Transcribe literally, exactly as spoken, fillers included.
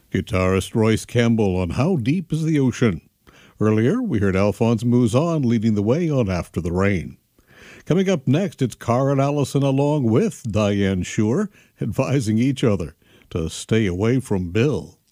Guitarist Royce Campbell on How Deep is the Ocean. Earlier, we heard Alphonse Mouzon leading the way on After the Rain. Coming up next, it's Carr and Allison along with Diane Shure advising each other to stay away from Bill.